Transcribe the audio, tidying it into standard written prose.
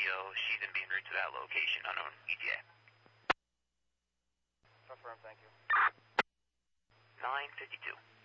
Romeo. She's going to be en route to that location, unknown ETA. Confirm, thank you. 9:52.